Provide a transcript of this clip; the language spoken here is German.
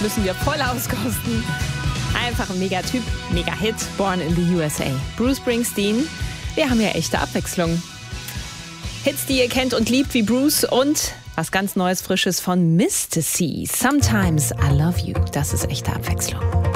müssen wir voll auskosten. Einfach ein Megatyp, Mega-Hit, Born in the USA. Bruce Springsteen, wir haben ja echte Abwechslung. Hits, die ihr kennt und liebt wie Bruce und was ganz Neues, Frisches von Mr. C. Sometimes I Love You. Das ist echte Abwechslung.